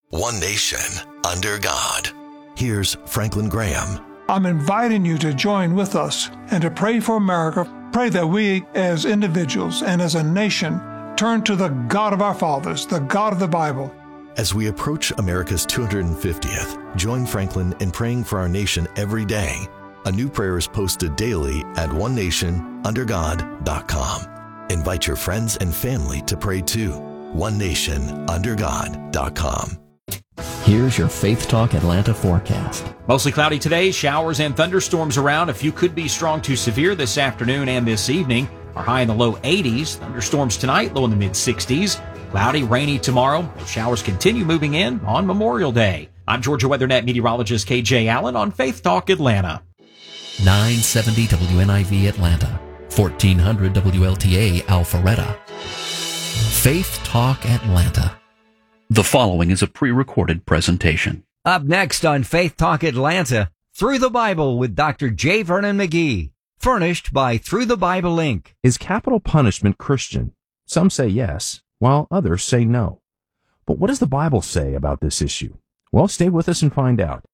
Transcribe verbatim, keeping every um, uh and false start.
One nation, under God. Here's Franklin Graham. I'm inviting you to join with us and to pray for America. Pray that we as individuals and as a nation turn to the God of our fathers, the God of the Bible. As we approach America's two hundred fiftieth, join Franklin in praying for our nation every day. A new prayer is posted daily at one nation under god dot com. Invite your friends and family to pray too. one nation under god dot com. Here's your Faith Talk Atlanta forecast. Mostly cloudy today, showers and thunderstorms around. A few could be strong to severe this afternoon and this evening. Our high in the low eighties. Thunderstorms tonight, low in the mid sixties. Cloudy, rainy tomorrow. The showers continue moving in on Memorial Day. I'm Georgia WeatherNet meteorologist K J Allen on Faith Talk Atlanta. nine seventy W N I V Atlanta, fourteen hundred W L T A Alpharetta. Faith Talk Atlanta. The following is a pre-recorded presentation. Up next on Faith Talk Atlanta, Through the Bible with Doctor J. Vernon McGee. Furnished by Through the Bible Incorporated. Is capital punishment Christian? Some say yes, while others say no. But what does the Bible say about this issue? Well, stay with us and find out.